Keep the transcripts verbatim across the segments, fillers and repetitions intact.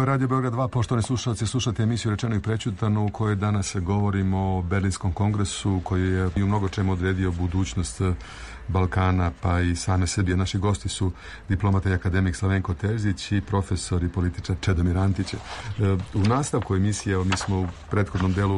je Radio Beograd dva, poštovani slušalci, slušate emisiju Rečeno i prećutano u kojoj danas govorimo o Berlinskom kongresu koji je i u mnogo čemu odredio budućnost Balkana pa i same Srbije. Naši gosti su diplomata i akademik Slavenko Terzić i profesor i političar Čedomir Antić. U nastavku emisije mi smo u prethodnom delu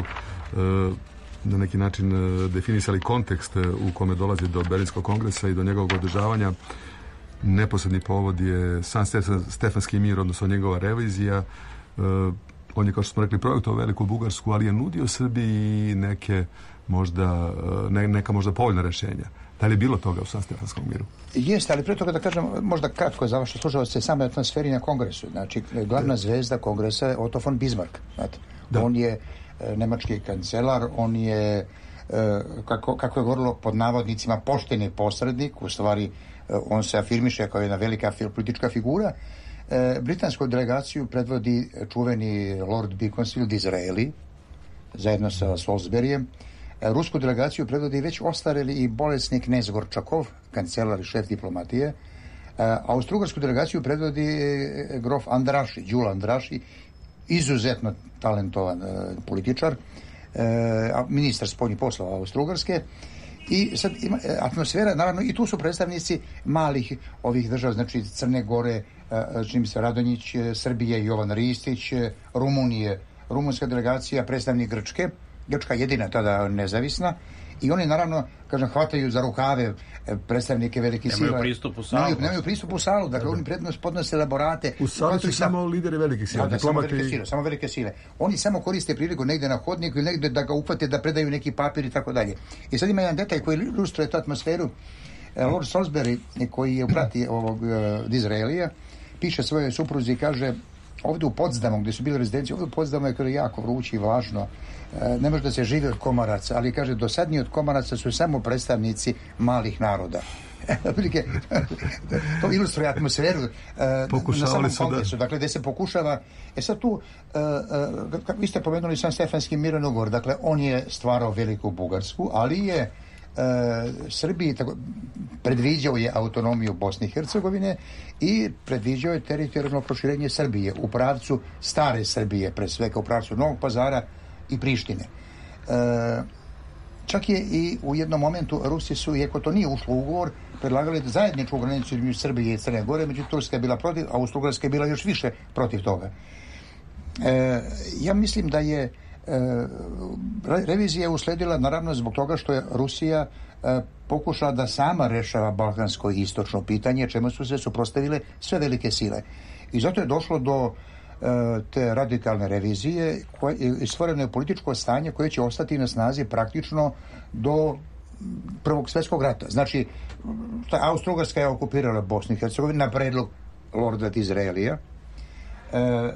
na neki način definisali kontekst u kome dolazi do Berlinskog kongresa i do njegovog održavanja. Neposredni povod je sam Stefanski mir, odnosno njegova revizija. On je, kao što smo rekli, projektovao Veliku Bugarsku, ali je nudio Srbiji neke možda, ne, neka možda povoljna rešenja. Da li je bilo toga u San Stefanskom miru? Jeste, ali prije toga da kažem, možda kratko za vaše slušalce, same atmosferi na kongresu. Znači, glavna da. zvezda kongresa je Otto von Bismarck. Znate. On je e, nemački kancelar, on je, e, kako, kako je govorilo pod navodnicima, pošteni posrednik, u stvari on se afirmiše kao jedna velika politička figura. E, britansku delegaciju predvodi čuveni Lord Beaconsfield Disraeli, zajedno sa Salisburyjem. E, rusku delegaciju predvodi već ostareli i bolesni knez Gorčakov, kancelar i šef diplomatije. E, Austro-ugarsku delegaciju predvodi e, grof Andraši, Đula Andraši, izuzetno talentovan e, političar, e, ministar spoljnih poslova Austro-ugarske. I sad ima atmosfera, naravno, i tu su predstavnici malih ovih država, znači Crne Gore, čini se Radonjić, Srbije, Jovan Ristić, Rumunije, rumunska delegacija, predstavnik Grčke, Grčka jedina tada nezavisna, i oni naravno, kažem, hvataju za rukave predstavnike velikih sila. Nemaju pristup u salu. Nemaju, nemaju pristup u salu, dakle, oni prednost podnose elaborate. U salu su samo lideri velikih sila. Da, da, samo velike sile, samo velike sile. Oni samo koriste priliku negde na hodniku ili negde da ga uhvate, da predaju neki papir i tako dalje. I sad ima jedan detalj koji ilustruje tu atmosferu. Lord Salisbury, koji je u prati ovog uh, Disraelija, piše svojoj supruzi i kaže, ovdje u Potsdamu, gdje su bili rezidenci, ovdje u Potsdamu je jako vruće i vlažno, ne može da se živi od komaraca, ali kaže, dosadniji od komaraca su samo predstavnici malih naroda. To ilustruje atmosferu na samom kongresu, dakle, gdje se pokušava, e sad tu, kako vi ste pomenuli San Stefanski mirovni ugovor, dakle, on je stvarao Veliku Bugarsku, ali je Srbiji tako, predviđao je autonomiju Bosne i Hercegovine i predviđao je teritorijalno proširenje Srbije u pravcu stare Srbije, pre svega u pravcu Novog Pazara i Prištine. E, čak je i u jednom momentu Rusi su, iako to nije ušlo u ugovor, predlagali zajedničku granicu između Srbije i Crne Gore, međutim Turska je bila protiv, a Austro-Ugarska je bila još više protiv toga. E, ja mislim da je E, revizija je usledila naravno zbog toga što je Rusija e, pokušala da sama rešava balkansko i istočno pitanje, čemu su se suprotstavile sve velike sile. I zato je došlo do e, te radikalne revizije koje, i stvoreno je političko stanje koje će ostati na snazi praktično do Prvog svjetskog rata. Znači, Austro-Ugarska je okupirala Bosnu i Hercegovinu na predlog Lorda Disraelija. E,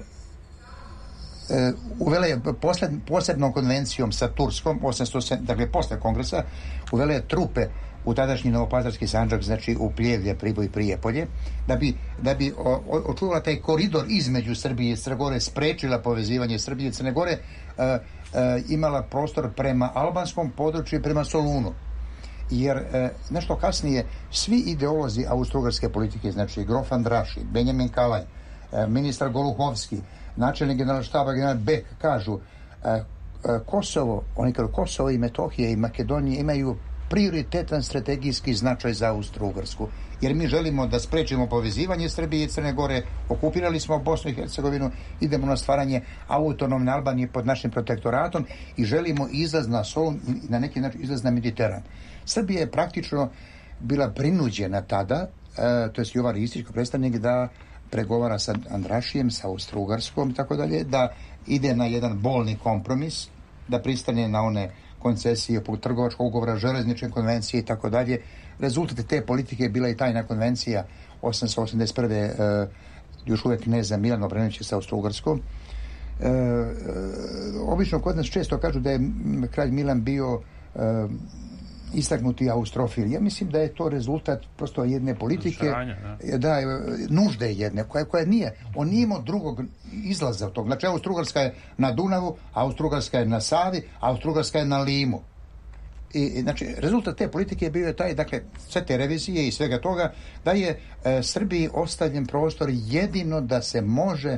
uvela je posled, posebnom konvencijom sa Turskom, osamsto sedam, dakle posle kongresa, uvela je trupe u tadašnji Novopazarski Sandžak, znači u Pljevlje, Priboj i Prijepolje, da bi, da bi o, o, očuvala taj koridor između Srbije i Crne Gore, sprečila povezivanje Srbije i Crne Gore, e, e, imala prostor prema albanskom području i prema Solunu. Jer e, nešto kasnije svi ideolozi austro-ugarske politike, znači grof Andraši, Benjamin Kalaj, e, ministar Goluhovski, načelnik general štaba general Bek, kažu e, e, Kosovo, oni kažu Kosovo i Metohija i Makedonija imaju prioritetan strategijski značaj za Austro-Ugarsku, jer mi želimo da sprečimo povezivanje Srbije i Crne Gore, okupirali smo Bosnu i Hercegovinu, idemo na stvaranje autonomne Albanije pod našim protektoratom i želimo izlaz na Solun i na neki način izlaz na Mediteran. Srbija je praktično bila prinuđena tada, e, to je Jovan Ristić kao predstavnik, da pregovara sa Andrašijem, sa Austro-Ugarskom i tako dalje, da ide na jedan bolni kompromis, da pristane na one koncesije po trgovačkog ugovora, železničke konvencije i tako dalje. Rezultat te politike je bila i tajna konvencija osamsto osamdeset prve E, još uvijek kneza Milan Obrenovića sa Austro-Ugarskom. E, e, obično kod nas često kažu da je kralj Milan bio e, istaknuti austrofil. Ja mislim da je to rezultat prosto jedne politike, da, da nužde jedne, koja, koja nije, on nije imao drugog izlaza od toga. Znači, Austro-Ugarska je na Dunavu, Austro-Ugarska je na Savi, Austro-Ugarska je na Limu. I, znači, rezultat te politike je bio je taj, dakle, sve te revizije i svega toga, da je e, Srbiji ostavljen prostor jedino da se može e,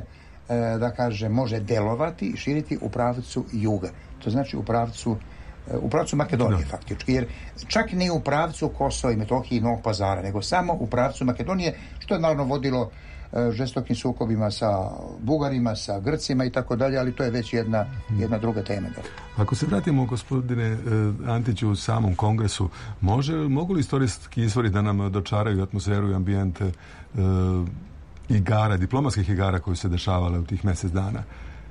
da kaže, može delovati i širiti u pravcu juga. To znači u pravcu u pravcu Makedonije, faktički, jer čak ne u pravcu Kosova i Metohije i Novog Pazara, nego samo u pravcu Makedonije, što je naravno vodilo žestokim sukobima sa Bugarima, sa Grcima i tako dalje, ali to je već jedna, jedna druga tema. Da. Ako se vratimo, gospodine Antiću, u samom kongresu, može, mogu li istorijski izvori da nam dočaraju atmosferu i ambijente e, igara, diplomatskih igara koje se dešavale u tih mjesec dana?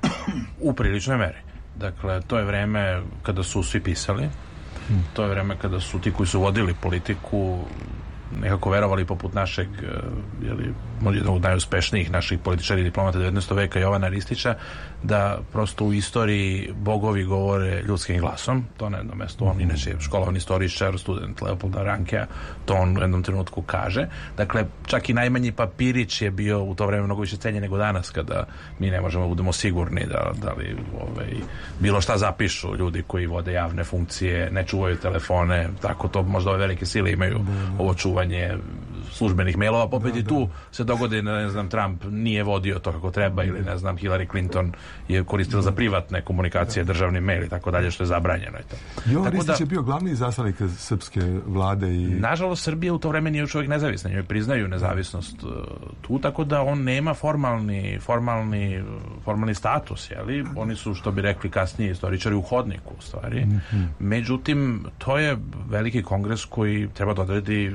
U priličnoj meri. Dakle, to je vreme kada su svi pisali, hmm. to je vreme kada su ti koji su vodili politiku nekako verovali, poput našeg, jeli, jednog od najuspešnijih naših političara i diplomata devetnaestog veka, Jovana Ristića, da prosto u istoriji bogovi govore ljudskim glasom. To na jednom mjestu, on inače školovan istoričar, student Leopolda Rankea, to on u jednom trenutku kaže. Dakle, čak i najmanji papirić je bio u to vreme mnogo više cenjen nego danas, kada mi ne možemo budemo sigurni da, da li ovaj, bilo šta zapišu ljudi koji vode javne funkcije, ne čuvaju telefone, tako to možda ove velike sile imaju ovo čuvanje službenih mailova, pa opet i tu se dogodi, ne znam, Trump nije vodio to kako treba, ili ne znam, Hillary Clinton je koristila za privatne komunikacije državni mail i tako dalje, što je zabranjeno. Jo, Ristić je bio glavni izaslanik srpske vlade i... Nažalost, Srbija u to vreme nije još uvijek nezavisna, njoj priznaju nezavisnost uh, tu, tako da on nema formalni formalni, formalni status, jeli? Oni su, što bi rekli kasnije istoričari, u hodniku, u stvari. Mm-hmm. Međutim, to je veliki kongres koji treba da odredi,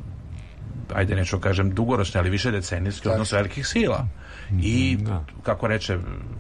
ajde neću kažem dugoročni, ali više decenijski odnos velikih sila. I, da. Kako reče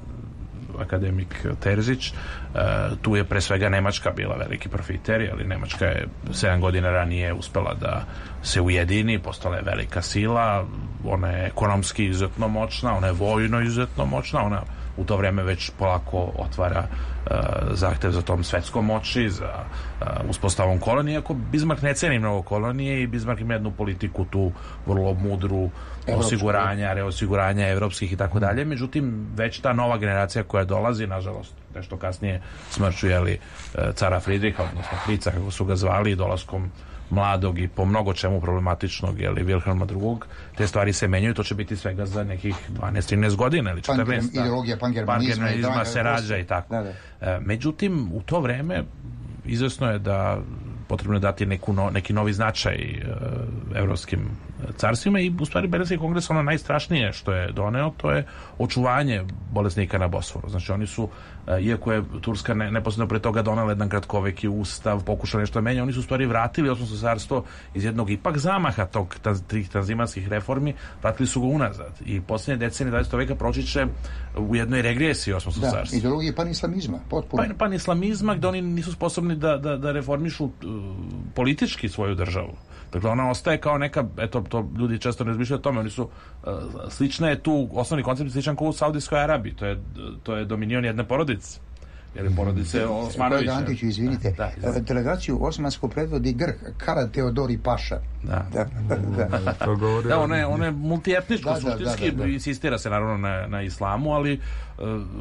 akademik Terzić, tu je pre svega Nemačka bila veliki profiter, ali Nemačka je sedam godina ranije uspela da se ujedini, postala je velika sila, ona je ekonomski izuzetno moćna, ona je vojno izuzetno moćna, ona u to vreme već polako otvara uh, zahtev za tom svetskom moći, za uh, uspostavom kolonije, ako Bismarck ne ceni mnogo kolonije i Bismarck ima jednu politiku tu vrlo mudru osiguranja, reosiguranja evropskih i tako dalje. Međutim, već ta nova generacija koja dolazi, nažalost, nešto kasnije smrću, jeli, cara Fridriha, odnosno Frica, kako su ga zvali, dolaskom mladog i po mnogo čemu problematičnog, jeli, Wilhelma drugog, te stvari se menjaju, to će biti svega za nekih dvanaest trinaest godina ili četrnaest. Ideologija pangermanizma se rađa i tako. Da, da. Međutim, u to vreme izvesno je da potrebno je dati neku no, neki novi značaj uh, evropskim carstvima i u stvari Berlinski kongres, ono najstrašnije što je doneo, to je očuvanje bolesnika na Bosforu. Znači oni su, uh, iako je Turska ne, neposredno pre toga donela jedan kratkoveki ustav, pokušali nešto menja, oni su u stvari vratili Osmansko carstvo iz jednog ipak zamaha tog tih tanzimatskih reformi, vratili su ga unazad i posljednje decenije dvadesetog veka proći će u jednoj regresiji Osmanskog da, carstva. Ideologije panislamizma, potpuno. Pan, panislamizma, gde oni nisu sposobni da, da, da reformišu uh, politički svoju državu. Dakle, ona ostaje kao neka, eto, to ljudi često ne razmišljaju o tome, oni su, uh, slična je tu, osnovni koncept sličan kao u Saudijskoj Arabiji, to je, to je dominion jedne porodice. Jer je porodice Osmanovića. Kolega Antiću, izvinite, da, da, delegaciju osmansku predvodi Grk, Kara Teodori Paša. Da, da, da, da. da ona je, ona je multietničko, da, suštinski, da, da, da. Insistira se naravno na, na islamu, ali uh,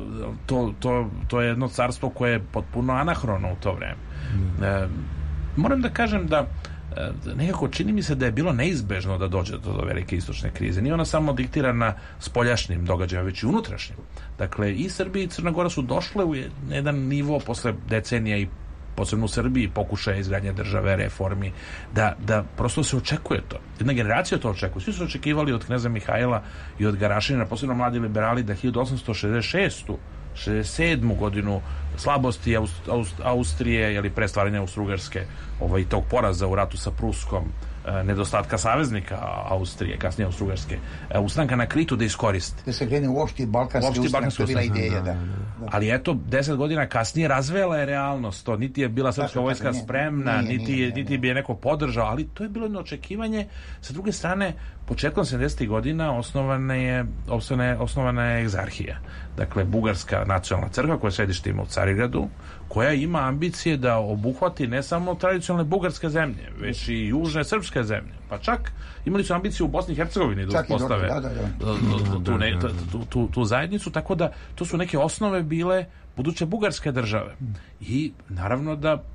to, to, to je jedno carstvo koje je potpuno anahrono u to vreme. Mm. Uh, moram da kažem da nekako čini mi se da je bilo neizbežno da dođe do, do velike istočne krize. Nije ona samo diktirana spoljašnjim događajima, već i unutrašnjim. Dakle, i Srbija i Crna Gora su došle u jedan nivo posle decenija i posebno u Srbiji pokušaja izgradnje države, reformi, da, da prosto se očekuje to. Jedna generacija to očekuje. Svi su očekivali od kneza Mihajla i od Garašina, posebno mladi liberali, da hiljadu osamsto šezdeset šestu šezdeset sedmu godinu slabosti Aust, Aust, Austrije, jeli, pre stvaranja Austro-Ugarske, ovaj, tog poraza u ratu sa Pruskom, e, nedostatka saveznika Austrije, kasnije Austro-Ugarske, e, ustanka na Kritu da iskoristi. Da se krene uopšti balkanski ustanak, to je bila ideja. Da, da, da. Ali eto, deset godina kasnije razvela je realnost. To niti je bila srpska vojska nije, spremna, nije, niti, nije, niti bi je neko podržao, ali to je bilo jedno očekivanje. Sa druge strane, početkom sedamdesetih godina osnovana je, osnovana je egzarhija. Dakle, Bugarska nacionalna crkva koja sedište ima u Carigradu, koja ima ambicije da obuhvati ne samo tradicionalne bugarske zemlje, već i južne srpske zemlje. Pa čak imali su ambiciju u Bosni i Hercegovini da uspostave da, da, da. Tu, ne, tu, tu, tu zajednicu, tako da to su neke osnove bile buduće bugarske države. I naravno da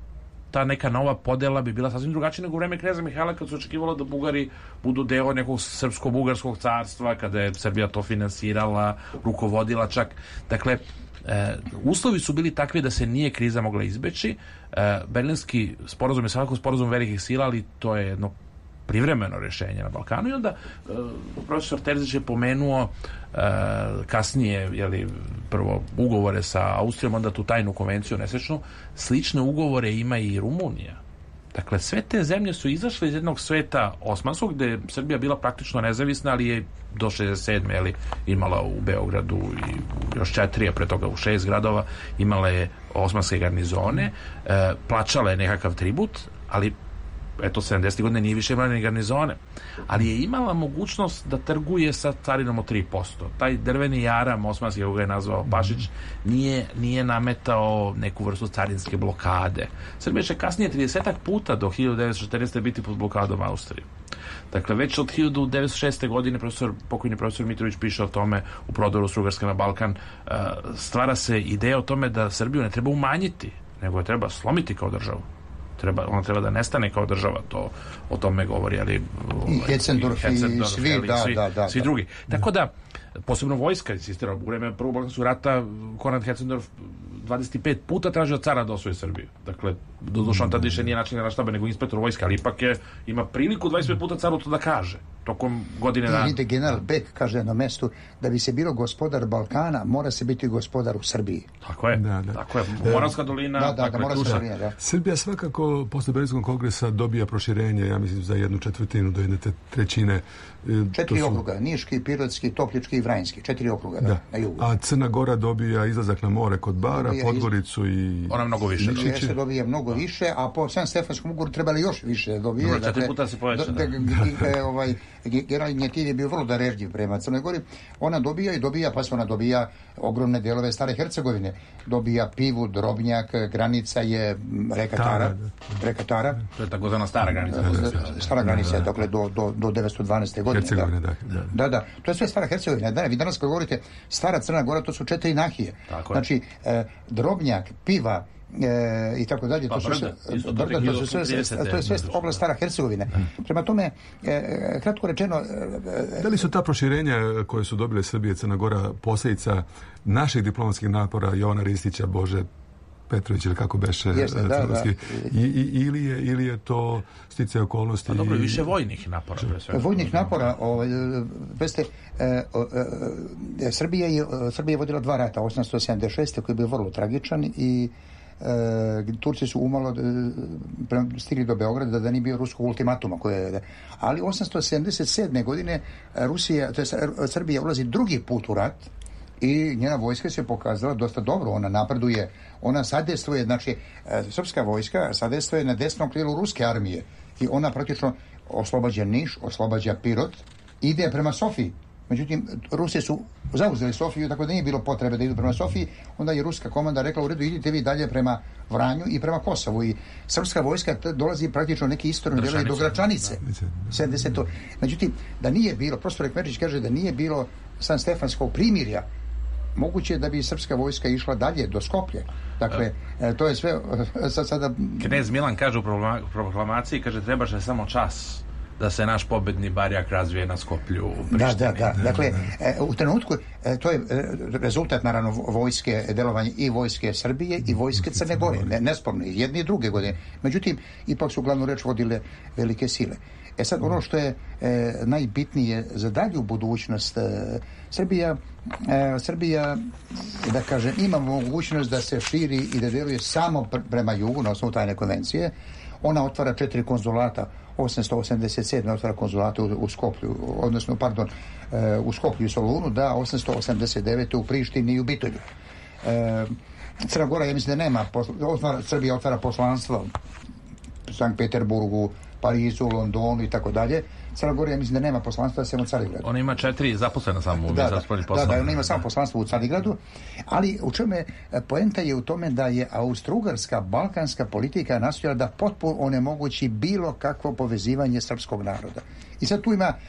ta neka nova podela bi bila sasvim drugačija nego u vreme kneza Mihajla, kad se očekivalo da Bugari budu deo nekog srpsko-bugarskog carstva, kada je Srbija to finansirala, rukovodila čak. Dakle, e, uslovi su bili takvi da se nije kriza mogla izbeći. E, Berlinski sporazum je svakako sporazum velikih sila, ali to je jedno privremeno rješenje na Balkanu. I onda e, profesor Terzić je pomenuo e, kasnije, jeli, prvo ugovore sa Austrijom, onda tu tajnu konvenciju nesrećnu. Slične ugovore ima i Rumunija. Dakle, sve te zemlje su izašle iz jednog sveta osmanskog, gde je Srbija bila praktično nezavisna, ali je do šezdeset sedme jeli, imala u Beogradu i još četiri, a pre toga u šest gradova, imala je osmanske garnizone, e, plaćala je nekakav tribut, ali eto, sedamdesetih godine nije više imala ni garnizone, ali je imala mogućnost da trguje sa carinom od tri posto. Taj drveni jaram osmanski, kako ga je nazvao Pašić, nije, nije nametao neku vrstu carinske blokade. Srbija će kasnije tridesetak puta do hiljadu devetsto četrnaeste biti pod blokadom Austrije. Dakle, već od hiljadu devetsto šeste godine profesor, pokojni profesor Mitrović piše o tome u Prodoru Strugarska na Balkan, stvara se ideja o tome da Srbiju ne treba umanjiti, nego je treba slomiti kao državu. Treba, ona treba da nestane kao država, to o tome govori, ali i Hetzendorf i, i svi, da, svi, da, da, svi da. drugi. Tako da, posebno vojska insistira, u vreme Prvog balkanskog rata Konrad Hetzendorf dvadeset pet puta tražio od cara da osvoji Srbiju. Dakle, doduše on tada više nije način štaba nego inspektor vojska, ali ipak je, ima priliku dvadeset pet puta caru to da kaže tokom godine dana. Vidite, general Beck kaže na jednom mestu da bi se bilo gospodar Balkana, mora se biti gospodar u Srbiji. Tako je, da, da. tako je. Moravska dolina. Da, da, da, Moravska dolina, da. Srbija svakako posle Berlinskog kongresa dobija proširenje, ja mislim, za jednu četvrtinu do jedne trećine. Četiri su... okruga, Niški, Pirotski, Toplički i Vrajinski. Četiri okruga, da, na jugu. A Crna Gora dobija izlazak na more kod Bara, dobija Podgoricu i... Ona mnogo više. Jeste, dobija mnogo više, a po San Stefanskom ugovoru trebali još više dobije. Dobro, četiri puta se poveća, da. Ovaj, generalni inicijativ je bio vrlo darežljiv prema Crnoj Gori. Ona dobija i dobija, pa se ona dobija ogromne delove Stare Hercegovine. Dobija Pivu, Drobnjak, granica je reka Tara. Reka Tara. To je takozvana stara granica. Stara granica, dakle, do, do, do devetsto dvanaeste. godine. Hercegovine, da. Da, da, da. To je sve Stara Hercegovina. Da, vi danas kad govorite Stara Crna Gora, to su četiri nahije. Tako znači, e, Drobnjak, Piva, E, i tako dalje, pa, to su brda, sve, brda, to, su sve, to je sve oblast Stara Hercegovine. Prema tome, e, kratko rečeno... E, da li su ta proširenja koje su dobile Srbije i Crna Gora posljedica naših diplomatskih napora Jovana Ristića, Bože Petrović ili kako beše Jeste, da, da. I, i, ili, je, ili je to sticaj okolnosti? Pa dobro, više vojnih napora. Vojnih napora, ovaj, veste, e, e, Srbija je, Srbija je vodila dva rata, osamnaesto sedamdeset šeste koji je bio vrlo tragičan i e, Turci su umalo e, stigli do Beograda da nije bio ruskog ultimatuma koje je, ali osamnaesto sedamdeset sedme godine Rusija, to je Srbija ulazi drugi put u rat i njena vojska se pokazala dosta dobro, ona napreduje, ona sadejstvuje, znači srpska vojska sadejstvuje na desnom krilu ruske armije i ona praktično oslobađa Niš, oslobađa Pirot, ide prema Sofiji. Međutim, Rusije su zauzeli Sofiju, tako da nije bilo potrebe da idu prema Sofiji, onda je ruska komanda rekla u redu, idite vi dalje prema Vranju i prema Kosovu i srpska vojska dolazi praktično neki istorni delo do Gračanice. sedamdeset Međutim, da nije bilo, prosto Rekmečić kaže da nije bilo San Stefanskog primirja, moguće da bi srpska vojska išla dalje do Skoplje. Dakle, e, to je sve sad, sada... Knez Milan kaže u proklamaciji, kaže, trebaše samo čas da se naš pobedni barjak razvije na Skoplju u Prištini. Da, da, da. Dakle, e, u trenutku, e, to je rezultat, naravno, vojske, delovanja i vojske Srbije i vojske Crne Gore. Ne, nesporno, jedne i druge godine. Međutim, ipak su glavnu reč vodile velike sile. E sad, ono što je e, najbitnije za dalju budućnost, e, Srbija, e, Srbija, da kažem, ima mogućnost da se širi i da djeluje samo pr- prema jugu, na osnovu tajne konvencije. Ona otvara četiri konzulata, osamnaesto osamdeset sedme otvara konzulate u, u Skoplju, odnosno, pardon, e, u Skoplju i Solunu, da, osamnaesto osamdeset devete u Prištini i u Bitolju. E, Crna Gora, ja mislim da nema, posla, otvara, Srbija otvara poslanstvo u Sankt Peterburgu, Parizu, Londonu i tako dalje. Crna Gora, ja mislim da nema poslanstva samo u Carigradu. Ona ima četiri zaposlena samo u da, spoljnih da, poslova. da, da, ona ima samo poslanstvo u Carigradu, ali u čemu je poenta je u tome da je austrougarska balkanska politika nastojala da potpuno onemogući bilo kakvo povezivanje srpskog naroda. I sad tu ima,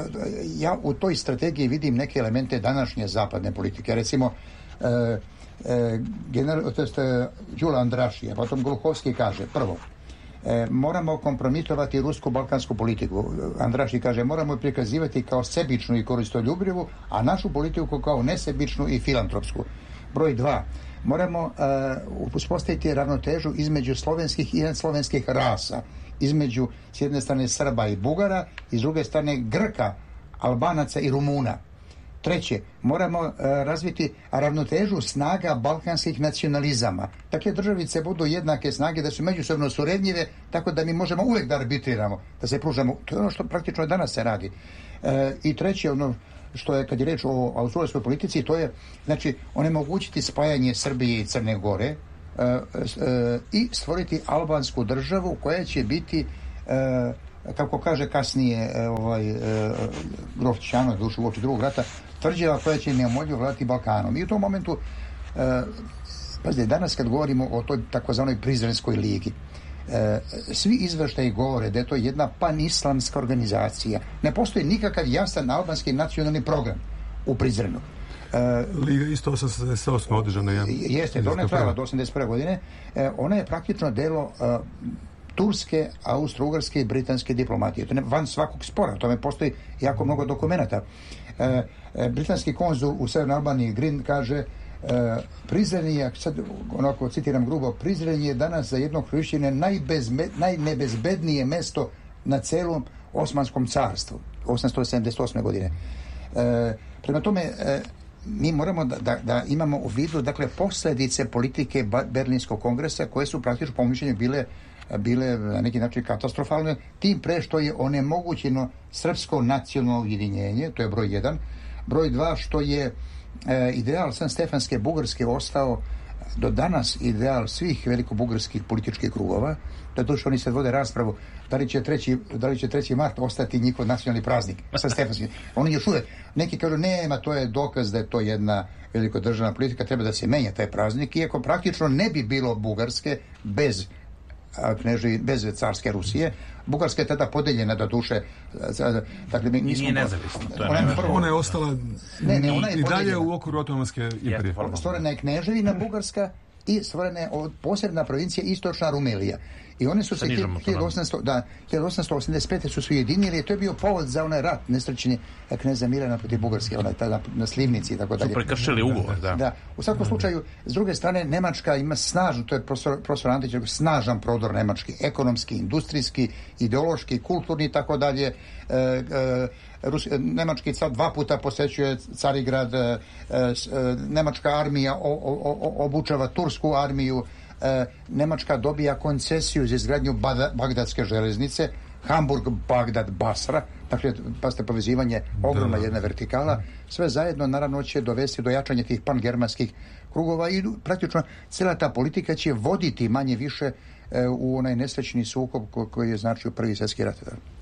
ja u toj strategiji vidim neke elemente današnje zapadne politike. Recimo, general, to jest Đula Andrašija, potom Gluhovski kaže, prvo, E, moramo kompromitovati rusku balkansku politiku. Andraši kaže, moramo je prikazivati kao sebičnu i koristoljubivu, a našu politiku kao nesebičnu i filantropsku. Broj dva. Moramo uh, uspostaviti ravnotežu između slovenskih i neslovenskih rasa, između s jedne strane Srba i Bugara i s druge strane Grka, Albanaca i Rumuna. Treće, moramo uh, razviti ravnotežu snaga balkanskih nacionalizama. Dakle, državice budu jednake snage, da su međusobno surednjive, tako da mi možemo uvijek da arbitriramo, da se pružamo. To je ono što praktično danas se radi. Uh, I treće, ono što je, kad je reč o austrougarskoj politici, to je, znači, onemogućiti spajanje Srbije i Crne Gore uh, uh, i stvoriti albansku državu koja će biti, uh, kako kaže kasnije uh, ovaj, uh, grof Ćano, dušu uoči drugog rata, tvrđava koja će neumoljivo vladati Balkanom. I u tom momentu, uh, pazite, danas kad govorimo o toj takozvanoj Prizrenskoj ligi, E, svi izveštaji govore da je to jedna panislamska organizacija. Ne postoji nikakav jasan albanski nacionalni program u Prizrenu. E, Liga isto osamdeset osme održana. Ja, jeste, ona je trajala do osamdeset prve godine. E, ona je praktično delo e, turske, austro-ugarske i britanske diplomatije. To je van svakog spora. O tome postoji jako mnogo dokumenata. E, e, britanski konzul u Severnoj Albaniji Green kaže Uh, Prizren je, sad onako citiram grubo, Prizren je danas za jednog hrišćanina najbezme, najnebezbednije mesto na celom Osmanskom carstvu, osamsto sedamdeset osme godine. Uh, prema tome, uh, mi moramo da, da, da imamo u vidu, dakle, posljedice politike Berlinskog kongresa, koje su praktično po mišljenju bile bile na neki način katastrofalne, tim pre što je onemogućeno srpsko nacionalno ujedinjenje, to je broj jedan. Broj dva, što je E, ideal San Stefanske Bugarske ostao do danas ideal svih velikobugarskih političkih krugova. Da što oni sad vode raspravu da li će treći, da li će treći mart ostati njihov nacionalni praznik San Stefanski. Oni još uvijek, neki kažu nema, to je dokaz da je to jedna velikodržavna politika, treba da se menja taj praznik, iako praktično ne bi bilo Bugarske bez kneževi, bez carske Rusije. Bugarska je tada podeljena do duše. Dakle, mi nismo... Nije nezavisna. Ona je, prvo, ona je ostala ne, ne, ona je i dalje u okviru Otomanske imperije. Stvorena je kneževina Bugarska i stvorena je posebna provincija Istočna Rumelija. I one su se hiljadu osamsto osamdeset pete su se ujedinili i to je bio povod za onaj rat nesrećni kneza Milana protiv Bugarske, onaj tada na Slivnici i tako dalje. Su prekršili ugovor, da. Da. U svakom slučaju, s druge strane, Nemačka ima snažan, to je profesor, profesor Antić, snažan prodor nemački, ekonomski, industrijski, ideološki, kulturni i tako dalje. E, e, Rus, nemački car dva puta posećuje Carigrad, e, e, nemačka armija o, o, o, obučava tursku armiju, e, Nemačka dobija koncesiju za izgradnju Bada, Bagdadske železnice, Hamburg, Bagdad, Basra, dakle, pazite, povezivanje ogromna jedna vertikala, sve zajedno naravno će dovesti do jačanja tih pangermanskih krugova i praktično cijela ta politika će voditi manje više e, u onaj nesrećni sukob koji je značio Prvi svjetski rat.